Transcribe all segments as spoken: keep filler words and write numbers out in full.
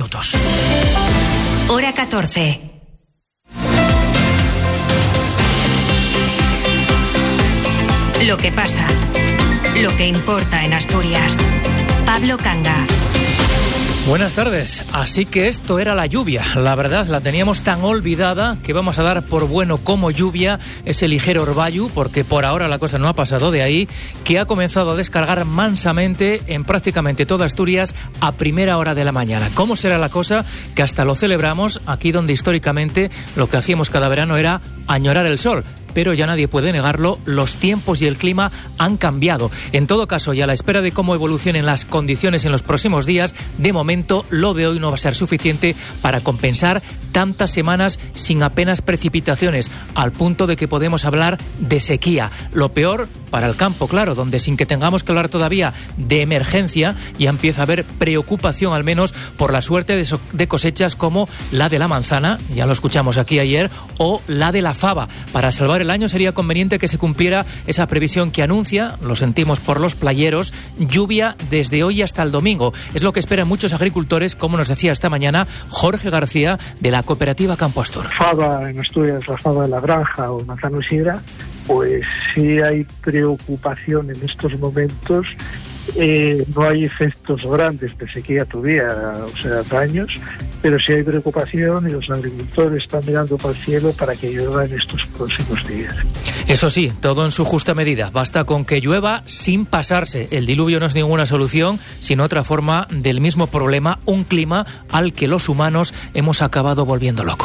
minutos. Hora catorce. Lo que pasa, lo que importa en Asturias. Pablo Canga. Buenas tardes. Así que esto era la lluvia. La verdad, la teníamos tan olvidada que vamos a dar por bueno como lluvia ese ligero orvallo, porque por ahora la cosa no ha pasado de ahí, que ha comenzado a descargar mansamente en prácticamente toda Asturias a primera hora de la mañana. ¿Cómo será la cosa? Que hasta lo celebramos aquí donde históricamente lo que hacíamos cada verano era añorar el sol. Pero ya nadie puede negarlo, los tiempos y el clima han cambiado. En todo caso, y a la espera de cómo evolucionen las condiciones en los próximos días, de momento lo de hoy no va a ser suficiente para compensar tantas semanas sin apenas precipitaciones, al punto de que podemos hablar de sequía. Lo peor para el campo, claro, donde sin que tengamos que hablar todavía de emergencia, ya empieza a haber preocupación al menos por la suerte de, so- de cosechas como la de la manzana, ya lo escuchamos aquí ayer, o la de la faba. Para salvar el año sería conveniente que se cumpliera esa previsión que anuncia, lo sentimos por los playeros, lluvia desde hoy hasta el domingo. Es lo que esperan muchos agricultores, como nos decía esta mañana Jorge García de la cooperativa Campo Astur. Faba en Asturias, la faba de la granja o manzano sidra, pues sí hay preocupación en estos momentos. Eh, no hay efectos grandes de sequía todavía, o sea, daños, pero sí hay preocupación y los agricultores están mirando para el cielo para que llueva en estos próximos días. Eso sí, todo en su justa medida. Basta con que llueva sin pasarse. El diluvio no es ninguna solución, sino otra forma del mismo problema, un clima al que los humanos hemos acabado volviendo loco.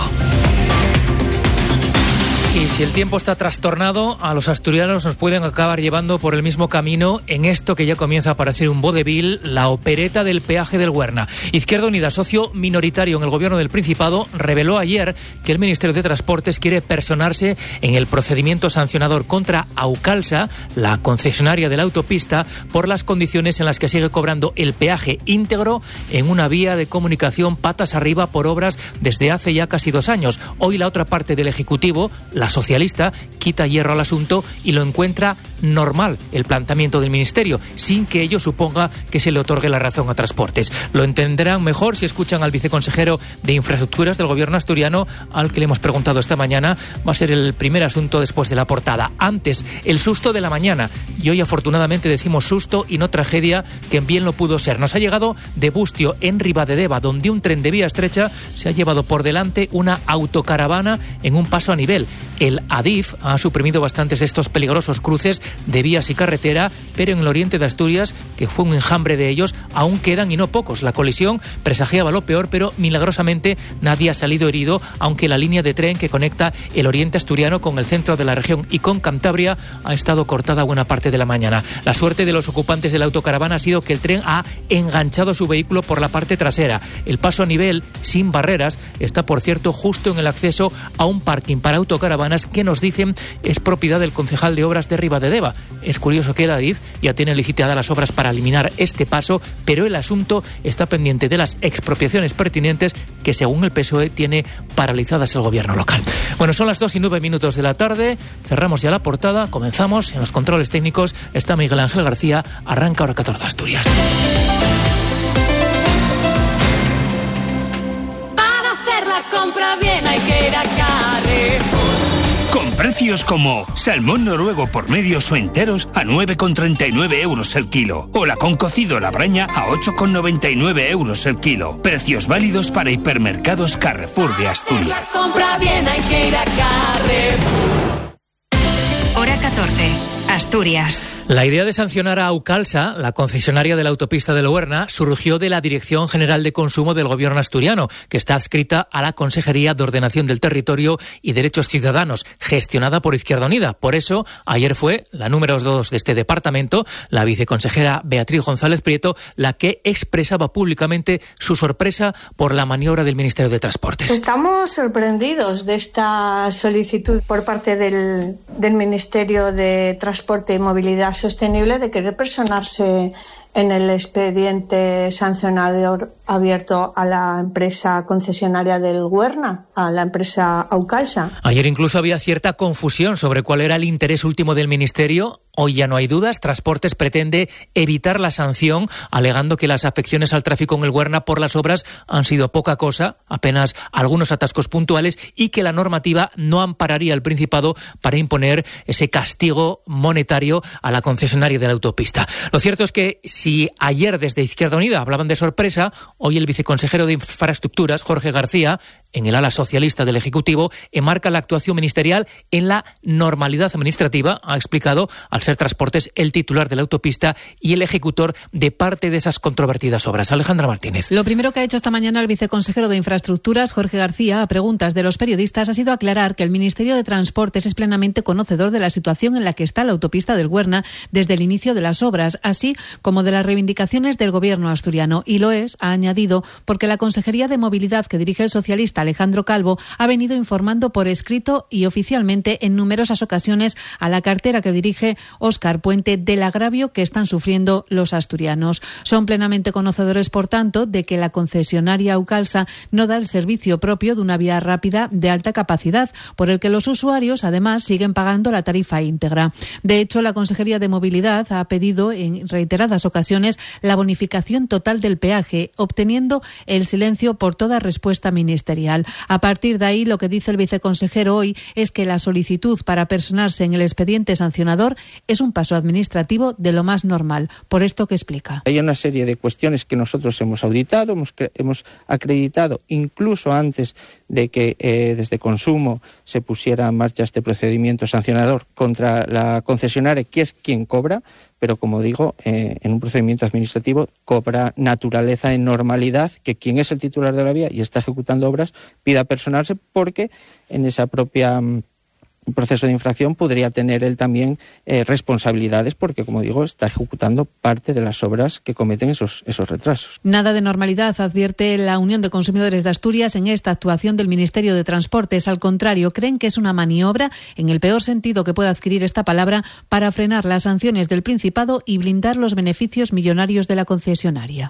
Y si el tiempo está trastornado, a los asturianos nos pueden acabar llevando por el mismo camino en esto que ya comienza a parecer un vodevil, la opereta del peaje del Huerna. Izquierda Unida, socio minoritario en el gobierno del Principado, reveló ayer que el Ministerio de Transportes quiere personarse en el procedimiento sancionador contra Aucalsa, la concesionaria de la autopista, por las condiciones en las que sigue cobrando el peaje íntegro en una vía de comunicación patas arriba por obras desde hace ya casi dos años. Hoy la otra parte del Ejecutivo, la socialista, quita hierro al asunto y lo encuentra normal el planteamiento del Ministerio, sin que ello suponga que se le otorgue la razón a Transportes. Lo entenderán mejor si escuchan al viceconsejero de Infraestructuras del Gobierno asturiano, al que le hemos preguntado esta mañana. Va a ser el primer asunto después de la portada. Antes, el susto de la mañana. Y hoy afortunadamente decimos susto y no tragedia, que bien lo pudo ser. Nos ha llegado de Bustio, en Ribadedeva, donde un tren de vía estrecha se ha llevado por delante una autocaravana en un paso a nivel. El Adif ha suprimido bastantes de estos peligrosos cruces de vías y carretera, pero en el oriente de Asturias, que fue un enjambre de ellos, aún quedan y no pocos. La colisión presagiaba lo peor, pero milagrosamente nadie ha salido herido, aunque la línea de tren que conecta el oriente asturiano con el centro de la región y con Cantabria ha estado cortada buena parte de la mañana. La suerte de los ocupantes de la autocaravana ha sido que el tren ha enganchado su vehículo por la parte trasera. El paso a nivel, sin barreras, está, por cierto, justo en el acceso a un parking para autocaravanas que nos dicen es propiedad del concejal de obras de Ribadedeva. Es curioso que el Adif ya tiene licitadas las obras para eliminar este paso, pero el asunto está pendiente de las expropiaciones pertinentes que, según el P S O E, tiene paralizadas el gobierno local. Bueno, son las dos y nueve minutos de la tarde. Cerramos ya la portada. Comenzamos. En los controles técnicos está Miguel Ángel García. Arranca Hora catorce Asturias. Para hacer la compra bien hay que ir a Carrefour. Con precios como salmón noruego por medios o enteros a nueve con treinta y nueve euros el kilo. O lacón cocido la braña a ocho con noventa y nueve euros el kilo. Precios válidos para hipermercados Carrefour de Asturias. La compra bien hay que ir a Carrefour. Hora catorce. Asturias. La idea de sancionar a Aucalsa, la concesionaria de la autopista del Huerna, surgió de la Dirección General de Consumo del Gobierno asturiano, que está adscrita a la Consejería de Ordenación del Territorio y Derechos Ciudadanos, gestionada por Izquierda Unida. Por eso, ayer fue la número dos de este departamento, la viceconsejera Beatriz González Prieto, la que expresaba públicamente su sorpresa por la maniobra del Ministerio de Transportes. Estamos sorprendidos de esta solicitud por parte del, del Ministerio de Transporte y Movilidad Sostenible de querer personarse en el expediente sancionador abierto a la empresa concesionaria del Huerna, a la empresa Aucalsa. Ayer incluso había cierta confusión sobre cuál era el interés último del Ministerio. Hoy ya no hay dudas. Transportes pretende evitar la sanción, alegando que las afecciones al tráfico en el Huerna por las obras han sido poca cosa, apenas algunos atascos puntuales, y que la normativa no ampararía al Principado para imponer ese castigo monetario a la concesionaria de la autopista. Lo cierto es que si ayer desde Izquierda Unida hablaban de sorpresa, hoy el viceconsejero de Infraestructuras, Jorge García, en el ala socialista del Ejecutivo, enmarca la actuación ministerial en la normalidad administrativa, ha explicado, al ser Transportes el titular de la autopista y el ejecutor de parte de esas controvertidas obras. Alejandra Martínez. Lo primero que ha hecho esta mañana el viceconsejero de Infraestructuras, Jorge García, a preguntas de los periodistas, ha sido aclarar que el Ministerio de Transportes es plenamente conocedor de la situación en la que está la autopista del Huerna desde el inicio de las obras, así como de las reivindicaciones del gobierno asturiano. Y lo es, ha añadido, porque la Consejería de Movilidad que dirige el socialista Alejandro Calvo ha venido informando por escrito y oficialmente en numerosas ocasiones a la cartera que dirige Óscar Puente del agravio que están sufriendo los asturianos. Son plenamente conocedores, por tanto, de que la concesionaria Aucalsa no da el servicio propio de una vía rápida de alta capacidad, por el que los usuarios, además, siguen pagando la tarifa íntegra. De hecho, la Consejería de Movilidad ha pedido en reiteradas ocasiones la bonificación total del peaje, obteniendo el silencio por toda respuesta ministerial. A partir de ahí, lo que dice el viceconsejero hoy es que la solicitud para personarse en el expediente sancionador es un paso administrativo de lo más normal, por esto que explica. Hay una serie de cuestiones que nosotros hemos auditado, hemos, hemos acreditado, incluso antes de que eh, desde Consumo se pusiera en marcha este procedimiento sancionador contra la concesionaria, que es quien cobra, pero como digo, eh, en un procedimiento administrativo cobra naturaleza en normalidad que quien es el titular de la vía y está ejecutando obras pida personarse, porque en esa propia proceso de infracción podría tener él también eh, responsabilidades, porque, como digo, está ejecutando parte de las obras que cometen esos, esos retrasos. Nada de normalidad, advierte la Unión de Consumidores de Asturias en esta actuación del Ministerio de Transportes. Al contrario, creen que es una maniobra, en el peor sentido que puede adquirir esta palabra, para frenar las sanciones del Principado y blindar los beneficios millonarios de la concesionaria.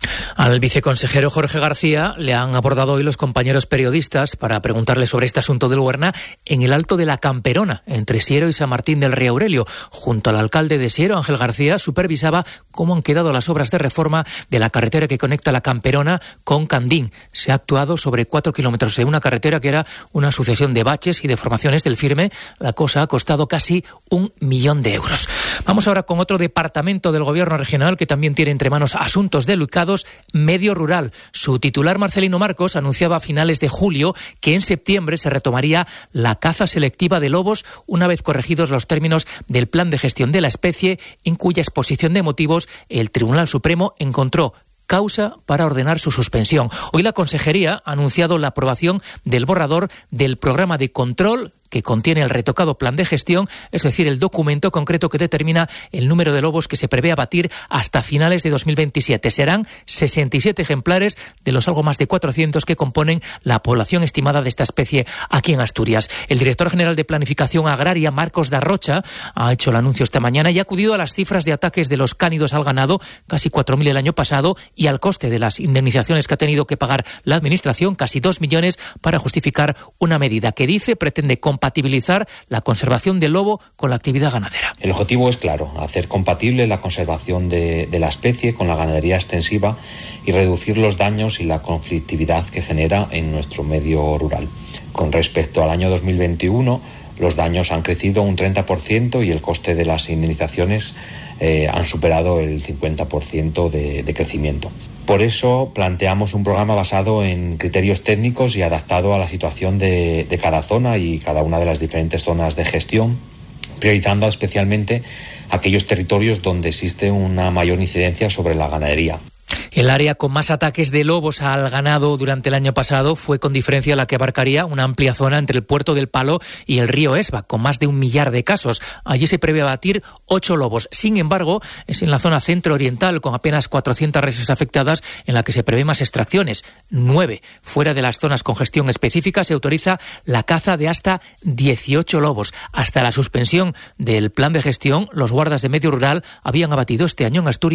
Al viceconsejero Jorge García le han abordado hoy los compañeros periodistas para preguntarle sobre este asunto del Huerna en el Alto de la Camperona, entre Siero y San Martín del Rey Aurelio. Junto al alcalde de Siero, Ángel García, supervisaba cómo han quedado las obras de reforma de la carretera que conecta la Camperona con Candín. Se ha actuado sobre cuatro kilómetros de una carretera que era una sucesión de baches y deformaciones del firme. La cosa ha costado casi un millón de euros. Vamos ahora con otro departamento del gobierno regional que también tiene entre manos asuntos delicados, Medio Rural. Su titular, Marcelino Marcos, anunciaba a finales de julio que en septiembre se retomaría la caza selectiva de lobos una vez corregidos los términos del plan de gestión de la especie, en cuya exposición de motivos el Tribunal Supremo encontró causa para ordenar su suspensión. Hoy la Consejería ha anunciado la aprobación del borrador del programa de control que contiene el retocado plan de gestión, es decir, el documento concreto que determina el número de lobos que se prevé abatir hasta finales de dos mil veintisiete. Serán sesenta y siete ejemplares de los algo más de cuatrocientos que componen la población estimada de esta especie aquí en Asturias. El director general de Planificación Agraria, Marcos da Rocha, ha hecho el anuncio esta mañana y ha acudido a las cifras de ataques de los cánidos al ganado, casi cuatro mil el año pasado, y al coste de las indemnizaciones que ha tenido que pagar la Administración, casi dos millones, para justificar una medida que dice pretende compatibilizar la conservación del lobo con la actividad ganadera. El objetivo es claro, hacer compatible la conservación de, de la especie con la ganadería extensiva y reducir los daños y la conflictividad que genera en nuestro medio rural. Con respecto al año dos mil veintiuno, los daños han crecido un treinta por ciento y el coste de las indemnizaciones eh, han superado el cincuenta por ciento de, de crecimiento. Por eso planteamos un programa basado en criterios técnicos y adaptado a la situación de, de cada zona y cada una de las diferentes zonas de gestión, priorizando especialmente aquellos territorios donde existe una mayor incidencia sobre la ganadería. El área con más ataques de lobos al ganado durante el año pasado fue con diferencia la que abarcaría una amplia zona entre el puerto del Palo y el río Esba, con más de un millar de casos. Allí se prevé abatir ocho lobos. Sin embargo, es en la zona centro-oriental, con apenas cuatrocientas reses afectadas, en la que se prevé más extracciones. Nueve. Fuera de las zonas con gestión específica se autoriza la caza de hasta dieciocho lobos. Hasta la suspensión del plan de gestión, los guardas de medio rural habían abatido este año en Asturias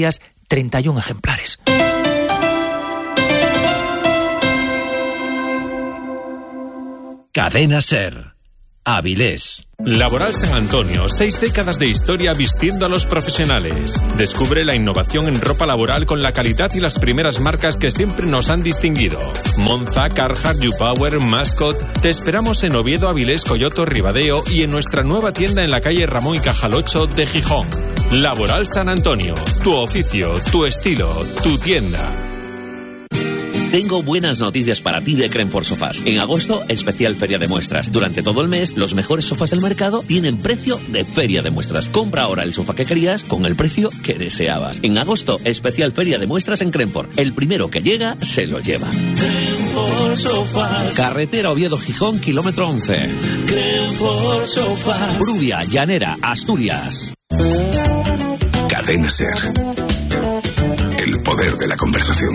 treinta y un ejemplares. Cadena SER. Avilés. Laboral San Antonio, seis décadas de historia vistiendo a los profesionales. Descubre la innovación en ropa laboral con la calidad y las primeras marcas que siempre nos han distinguido. Monza, Carhartt, YouPower, Mascot. Te esperamos en Oviedo, Avilés, Coyoto, Ribadeo y en nuestra nueva tienda en la calle Ramón y Cajal ocho de Gijón. Laboral San Antonio, tu oficio, tu estilo, tu tienda. Tengo buenas noticias para ti de Crenfor Sofás. En agosto, especial feria de muestras. Durante todo el mes, los mejores sofás del mercado tienen precio de feria de muestras. Compra ahora el sofá que querías con el precio que deseabas. En agosto, especial feria de muestras en Crenfor. El primero que llega, se lo lleva. Crenfor Sofás. Carretera Oviedo-Gijón, kilómetro once. Crenfor Sofás. Brubia, Llanera, Asturias. Cadena SER. El poder de la conversación.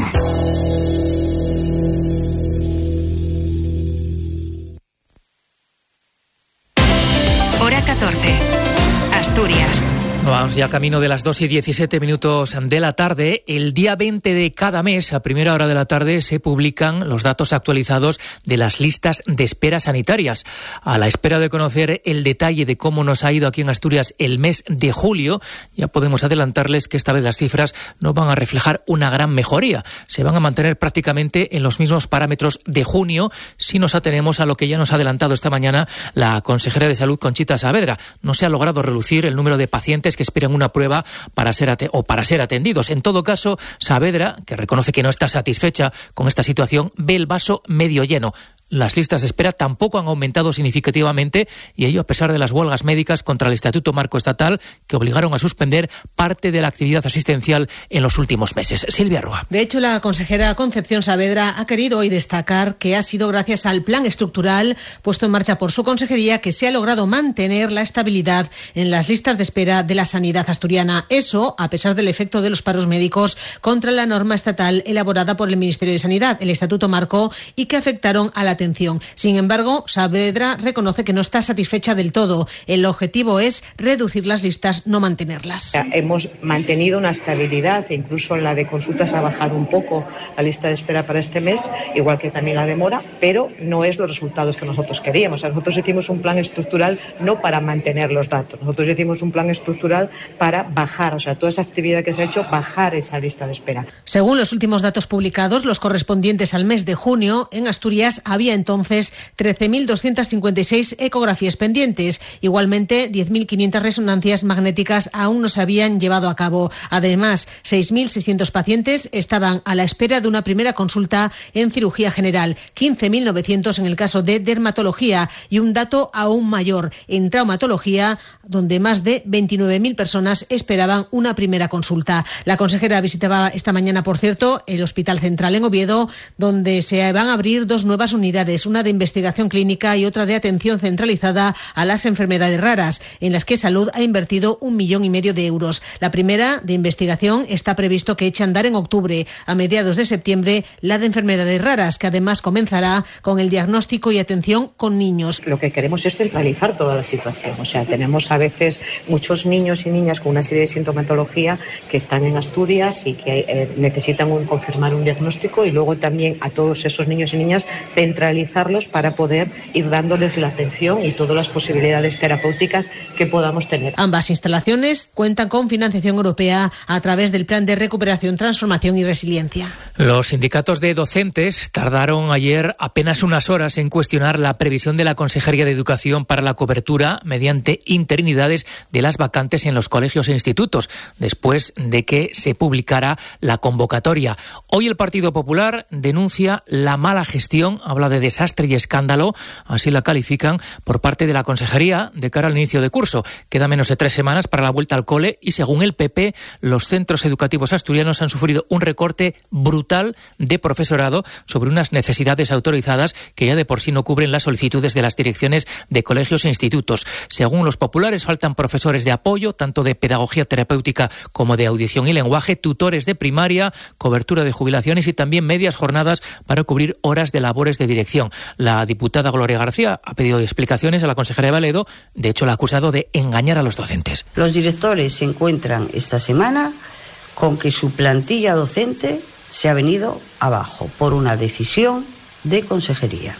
catorce. Asturias. Vamos ya camino de las dos y diecisiete minutos de la tarde. El día veinte de cada mes, a primera hora de la tarde, se publican los datos actualizados de las listas de espera sanitarias. A la espera de conocer el detalle de cómo nos ha ido aquí en Asturias el mes de julio, ya podemos adelantarles que esta vez las cifras no van a reflejar una gran mejoría. Se van a mantener prácticamente en los mismos parámetros de junio si nos atenemos a lo que ya nos ha adelantado esta mañana la consejera de Salud, Conchita Saavedra. No se ha logrado reducir el número de pacientes que esperan una prueba para ser at- o para ser atendidos. En todo caso, Saavedra, que reconoce que no está satisfecha con esta situación, ve el vaso medio lleno. Las listas de espera tampoco han aumentado significativamente, y ello a pesar de las huelgas médicas contra el Estatuto Marco Estatal que obligaron a suspender parte de la actividad asistencial en los últimos meses. Silvia Rúa. De hecho, la consejera Concepción Saavedra ha querido hoy destacar que ha sido gracias al plan estructural puesto en marcha por su consejería que se ha logrado mantener la estabilidad en las listas de espera de la sanidad asturiana. Eso, a pesar del efecto de los paros médicos contra la norma estatal elaborada por el Ministerio de Sanidad, el Estatuto Marco, y que afectaron a la atención. Sin embargo, Saavedra reconoce que no está satisfecha del todo. El objetivo es reducir las listas, no mantenerlas. Hemos mantenido una estabilidad, incluso la de consultas ha bajado un poco la lista de espera para este mes, igual que también la demora, pero no es los resultados que nosotros queríamos. O sea, nosotros hicimos un plan estructural no para mantener los datos, nosotros hicimos un plan estructural para bajar, o sea, toda esa actividad que se ha hecho, bajar esa lista de espera. Según los últimos datos publicados, los correspondientes al mes de junio, en Asturias había entonces trece mil doscientas cincuenta y seis ecografías pendientes. Igualmente, diez mil quinientas resonancias magnéticas aún no se habían llevado a cabo. Además, seis mil seiscientos pacientes estaban a la espera de una primera consulta en cirugía general, quince mil novecientos en el caso de dermatología y un dato aún mayor en traumatología, donde más de veintinueve mil personas esperaban una primera consulta. La consejera visitaba esta mañana, por cierto, el Hospital Central en Oviedo, donde se van a abrir dos nuevas unidades, una de investigación clínica y otra de atención centralizada a las enfermedades raras, en las que Salud ha invertido un millón y medio de euros. La primera, de investigación, está previsto que eche a andar en octubre. A mediados de septiembre, la de enfermedades raras, que además comenzará con el diagnóstico y atención con niños. Lo que queremos es centralizar toda la situación. O sea, tenemos a veces muchos niños y niñas con una serie de sintomatología que están en Asturias y que eh, necesitan un, confirmar un diagnóstico, y luego también a todos esos niños y niñas centralizarlos para poder ir dándoles la atención y todas las posibilidades terapéuticas que podamos tener. Ambas instalaciones cuentan con financiación europea a través del Plan de Recuperación, Transformación y Resiliencia. Los sindicatos de docentes tardaron ayer apenas unas horas en cuestionar la previsión de la Consejería de Educación para la cobertura mediante interinidades de las vacantes en los colegios e institutos, después de que se publicara la convocatoria. Hoy el Partido Popular denuncia la mala gestión, habla de desastre y escándalo, así la califican, por parte de la Consejería de cara al inicio de curso. Queda menos de tres semanas para la vuelta al cole y, según el P P, los centros educativos asturianos han sufrido un recorte brutal de profesorado sobre unas necesidades autorizadas que ya de por sí no cubren las solicitudes de las direcciones de colegios e institutos. Según los populares, faltan profesores de apoyo, tanto de pedagogía terapéutica como de audición y lenguaje, tutores de primaria, cobertura de jubilaciones y también medias jornadas para cubrir horas de labores de dirección. La diputada Gloria García ha pedido explicaciones a la consejera de Valedo. De hecho, la ha acusado de engañar a los docentes. Los directores se encuentran esta semana con que su plantilla docente se ha venido abajo por una decisión de consejería.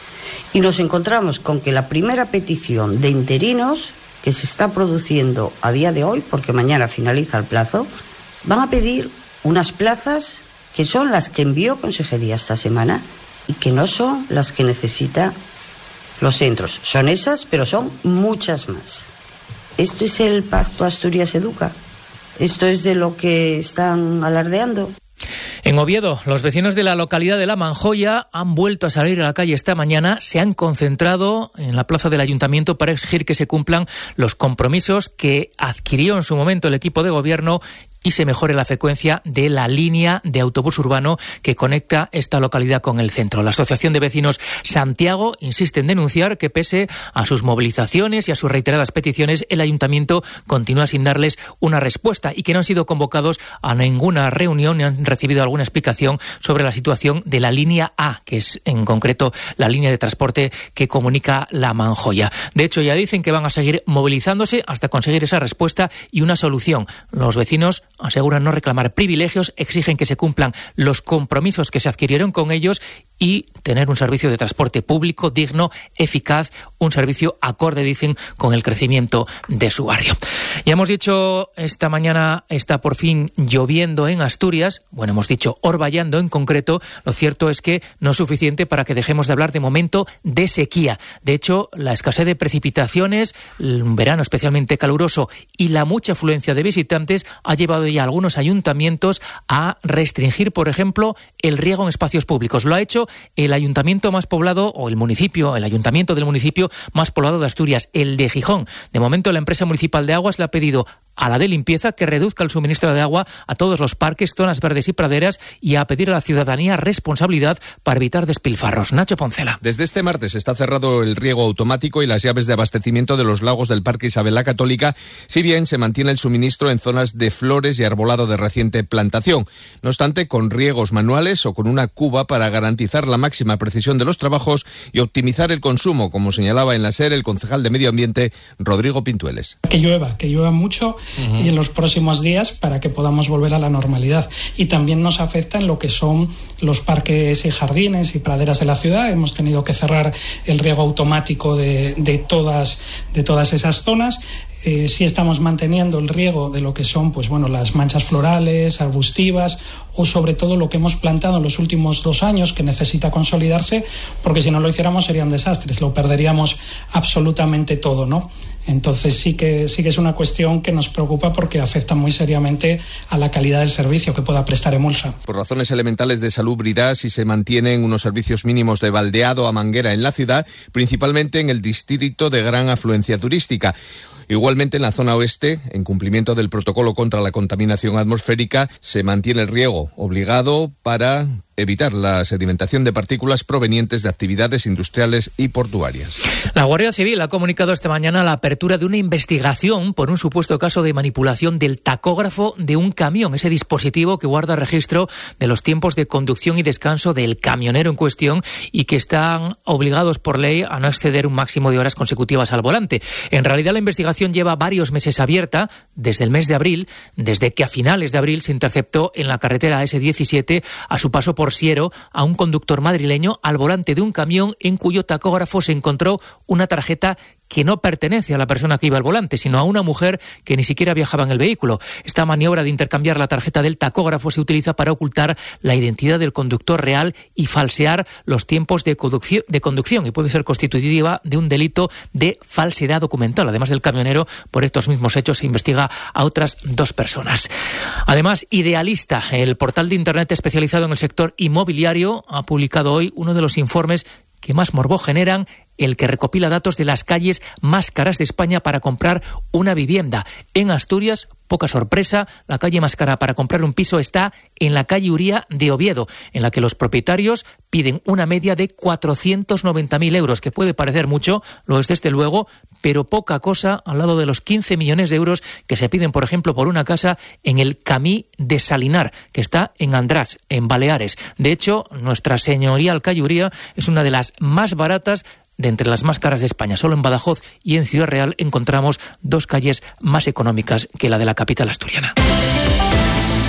Y nos encontramos con que la primera petición de interinos que se está produciendo a día de hoy, porque mañana finaliza el plazo, van a pedir unas plazas que son las que envió consejería esta semana y que no son las que necesitan los centros. Son esas, pero son muchas más. ¿Esto es el Pacto Asturias Educa? ¿Esto es de lo que están alardeando? En Oviedo, los vecinos de la localidad de La Manjoya han vuelto a salir a la calle esta mañana, se han concentrado en la plaza del ayuntamiento para exigir que se cumplan los compromisos que adquirió en su momento el equipo de gobierno y se mejore la frecuencia de la línea de autobús urbano que conecta esta localidad con el centro. La Asociación de Vecinos Santiago insiste en denunciar que pese a sus movilizaciones y a sus reiteradas peticiones, el ayuntamiento continúa sin darles una respuesta y que no han sido convocados a ninguna reunión ni han recibido alguna explicación sobre la situación de la línea A, que es en concreto la línea de transporte que comunica La Manjoya. De hecho, ya dicen que van a seguir movilizándose hasta conseguir esa respuesta y una solución. Los vecinos aseguran no reclamar privilegios, exigen que se cumplan los compromisos que se adquirieron con ellos y tener un servicio de transporte público digno, eficaz, un servicio acorde, dicen, con el crecimiento de su barrio. Ya hemos dicho, esta mañana está por fin lloviendo en Asturias, bueno, hemos dicho orvallando en concreto, lo cierto es que no es suficiente para que dejemos de hablar de momento de sequía. De hecho, la escasez de precipitaciones, un verano especialmente caluroso y la mucha afluencia de visitantes ha llevado ya a algunos ayuntamientos a restringir, por ejemplo, el riego en espacios públicos. Lo ha hecho el ayuntamiento más poblado, o el municipio, el ayuntamiento del municipio más poblado de Asturias, el de Gijón. De momento, la empresa municipal de aguas le ha pedido a la de limpieza que reduzca el suministro de agua a todos los parques, zonas verdes y praderas y a pedir a la ciudadanía responsabilidad para evitar despilfarros. Nacho Poncela. Desde este martes está cerrado el riego automático y las llaves de abastecimiento de los lagos del Parque Isabel la Católica, si bien se mantiene el suministro en zonas de flores y arbolado de reciente plantación. No obstante, con riegos manuales o con una cuba para garantizar la máxima precisión de los trabajos y optimizar el consumo, como señalaba en la SER el concejal de Medio Ambiente, Rodrigo Pintueles. Que llueva, que llueva mucho uh-huh. y en los próximos días para que podamos volver a la normalidad. Y también nos afecta en lo que son los parques y jardines y praderas de la ciudad. Hemos tenido que cerrar el riego automático de, de, todas, de todas esas zonas. Eh, sí estamos manteniendo el riego de lo que son, pues bueno, las manchas florales, arbustivas o sobre todo lo que hemos plantado en los últimos dos años que necesita consolidarse, porque si no lo hiciéramos sería un desastre, lo perderíamos absolutamente todo, ¿no? Entonces sí que, sí que es una cuestión que nos preocupa porque afecta muy seriamente a la calidad del servicio que pueda prestar Emulsa. Por razones elementales de salubridad, si se mantienen unos servicios mínimos de baldeado a manguera en la ciudad, principalmente en el distrito de gran afluencia turística. Igualmente, en la zona oeste, en cumplimiento del protocolo contra la contaminación atmosférica, se mantiene el riego obligado para evitar la sedimentación de partículas provenientes de actividades industriales y portuarias. La Guardia Civil ha comunicado esta mañana la apertura de una investigación por un supuesto caso de manipulación del tacógrafo de un camión, ese dispositivo que guarda registro de los tiempos de conducción y descanso del camionero en cuestión y que están obligados por ley a no exceder un máximo de horas consecutivas al volante. En realidad, la investigación lleva varios meses abierta, desde el mes de abril, desde que a finales de abril se interceptó en la carretera ese diecisiete a su paso por Siero a un conductor madrileño al volante de un camión en cuyo tacógrafo se encontró una tarjeta que no pertenece a la persona que iba al volante, sino a una mujer que ni siquiera viajaba en el vehículo. Esta maniobra de intercambiar la tarjeta del tacógrafo se utiliza para ocultar la identidad del conductor real y falsear los tiempos de conducción, de conducción y puede ser constitutiva de un delito de falsedad documental. Además del camionero, por estos mismos hechos se investiga a otras dos personas. Además, Idealista, el portal de Internet especializado en el sector inmobiliario, ha publicado hoy uno de los informes que más morbo generan, el que recopila datos de las calles más caras de España para comprar una vivienda. En Asturias, poca sorpresa, la calle más cara para comprar un piso está en la calle Uría de Oviedo, en la que los propietarios piden una media de cuatrocientos noventa mil euros, que puede parecer mucho, lo es desde luego, pero poca cosa al lado de los quince millones de euros que se piden, por ejemplo, por una casa en el Camí de Salinar, que está en András, en Baleares. De hecho, nuestra señorial calle Uría es una de las más baratas de entre las más caras de España. Solo en Badajoz y en Ciudad Real encontramos dos calles más económicas que la de la capital asturiana.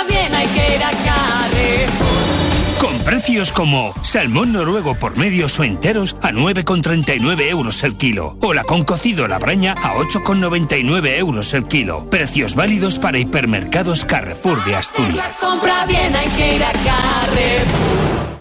compra bien hay que ir a Carrefour. Con precios como salmón noruego por medios o enteros a nueve con treinta y nueve euros el kilo. O lacón cocido a la braña a ocho con noventa y nueve euros el kilo. Precios válidos para hipermercados Carrefour de Asturias. Compra bien hay que ir a Carrefour.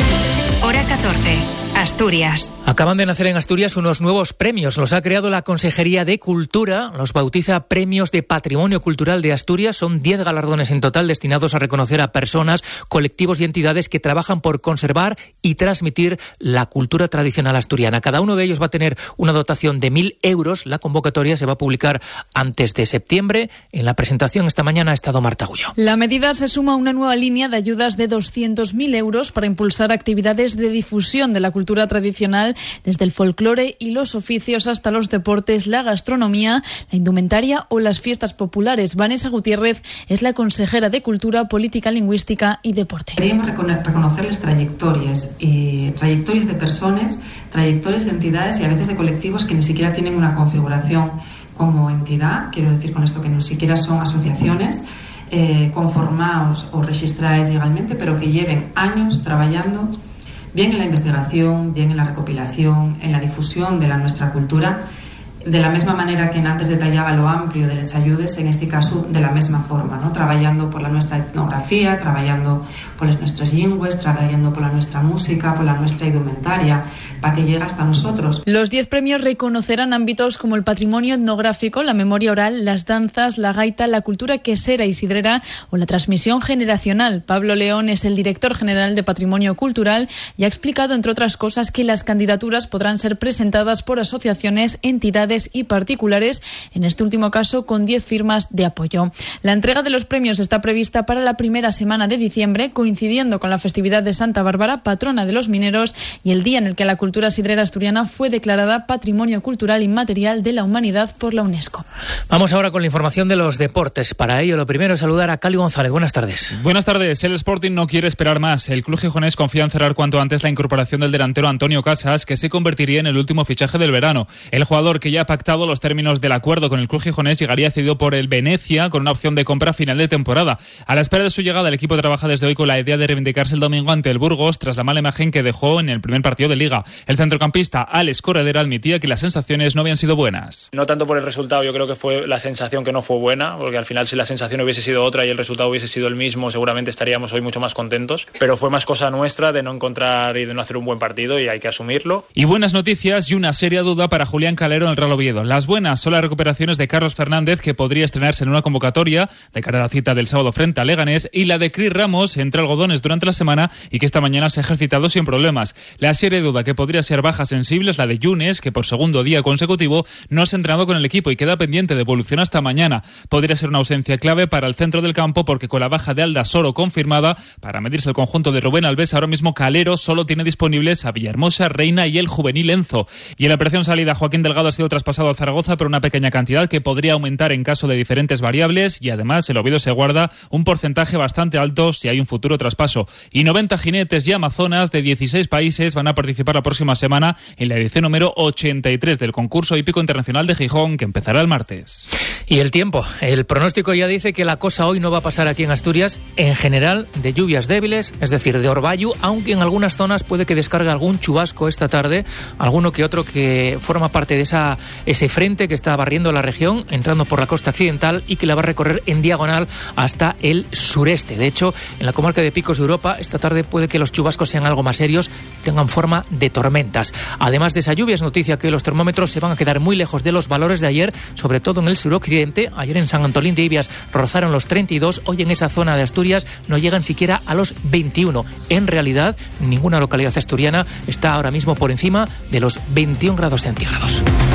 Hora catorce. Asturias. Acaban de nacer en Asturias unos nuevos premios. Los ha creado la Consejería de Cultura. Los bautiza Premios de Patrimonio Cultural de Asturias. Son diez galardones en total destinados a reconocer a personas, colectivos y entidades que trabajan por conservar y transmitir la cultura tradicional asturiana. Cada uno de ellos va a tener una dotación de mil euros. La convocatoria se va a publicar antes de septiembre. En la presentación esta mañana ha estado Marta Gullo. La medida se suma a una nueva línea de ayudas de doscientos mil euros para impulsar actividades de difusión de la cultura tradicional, desde el folclore y los oficios hasta los deportes, la gastronomía, la indumentaria o las fiestas populares. Vanessa Gutiérrez es la consejera de Cultura, Política Lingüística y Deporte. Queríamos reconocerles trayectorias, eh, trayectorias de personas, trayectorias de entidades y a veces de colectivos que ni siquiera tienen una configuración como entidad. Quiero decir con esto que ni siquiera son asociaciones eh, conformados o registradas legalmente, pero que lleven años trabajando bien en la investigación, bien en la recopilación, en la difusión de la nuestra cultura, de la misma manera que antes detallaba lo amplio de las ayudas, en este caso de la misma forma, ¿no? Trabajando por la nuestra etnografía, trabajando por las nuestras lenguas, trabajando por la nuestra música, por la nuestra indumentaria, para que llegue hasta nosotros. Los diez premios reconocerán ámbitos como el patrimonio etnográfico, la memoria oral, las danzas, la gaita, la cultura quesera y sidrera o la transmisión generacional. Pablo León es el director general de Patrimonio Cultural y ha explicado, entre otras cosas, que las candidaturas podrán ser presentadas por asociaciones, entidades y particulares, en este último caso con diez firmas de apoyo. La entrega de los premios está prevista para la primera semana de diciembre, coincidiendo con la festividad de Santa Bárbara, patrona de los mineros, y el día en el que la cultura sidrera asturiana fue declarada Patrimonio Cultural Inmaterial de la Humanidad por la UNESCO. Vamos ahora con la información de los deportes. Para ello, lo primero es saludar a Cali González. Buenas tardes. Buenas tardes. El Sporting no quiere esperar más. El club gijonés confía en cerrar cuanto antes la incorporación del delantero Antonio Casas, que se convertiría en el último fichaje del verano. El jugador, que ya ha pactado los términos del acuerdo con el club gijonés, llegaría cedido por el Venecia con una opción de compra a final de temporada. A la espera de su llegada, el equipo trabaja desde hoy con la idea de reivindicarse el domingo ante el Burgos tras la mala imagen que dejó en el primer partido de Liga. El centrocampista Alex Corredera admitía que las sensaciones no habían sido buenas. No tanto por el resultado, yo creo que fue la sensación que no fue buena, porque al final si la sensación hubiese sido otra y el resultado hubiese sido el mismo, seguramente estaríamos hoy mucho más contentos, pero fue más cosa nuestra de no encontrar y de no hacer un buen partido y hay que asumirlo. Y buenas noticias y una seria duda para Julián Calero en el Real Oviedo. Las buenas son las recuperaciones de Carlos Fernández, que podría estrenarse en una convocatoria de cara a la cita del sábado frente a Leganés, y la de Cris Ramos entre algodones durante la semana y que esta mañana se ha ejercitado sin problemas. La seria duda que podría ser baja sensible es la de Yunes, que por segundo día consecutivo no se ha entrenado con el equipo y queda pendiente de evolución hasta mañana. Podría ser una ausencia clave para el centro del campo, porque con la baja de Aldasoro confirmada para medirse el conjunto de Rubén Alves, ahora mismo Calero solo tiene disponibles a Villahermosa, Reina y el juvenil Enzo. Y en la operación salida, Joaquín Delgado ha sido traspasado a Zaragoza por una pequeña cantidad que podría aumentar en caso de diferentes variables, y además el Oviedo se guarda un porcentaje bastante alto si hay un futuro traspaso. Y noventa jinetes y amazonas de dieciséis países van a participar la próxima semana en la edición número ochenta y tres del concurso hípico internacional de Gijón, que empezará el martes. Y el tiempo. El pronóstico ya dice que la cosa hoy no va a pasar aquí en Asturias, en general de lluvias débiles, es decir, de orvallo, aunque en algunas zonas puede que descargue algún chubasco esta tarde, alguno que otro que forma parte de esa ese frente que está barriendo la región, entrando por la costa occidental y que la va a recorrer en diagonal hasta el sureste. De hecho, en la comarca de Picos de Europa, esta tarde puede que los chubascos sean algo más serios, tengan forma de tormentas. Además de esa lluvia, es noticia que los termómetros se van a quedar muy lejos de los valores de ayer, sobre todo en el suroccidente. Ayer en San Antolín de Ibias rozaron los treinta y dos, hoy en esa zona de Asturias no llegan siquiera a los veintiuno. En realidad, ninguna localidad asturiana está ahora mismo por encima de los veintiún grados centígrados.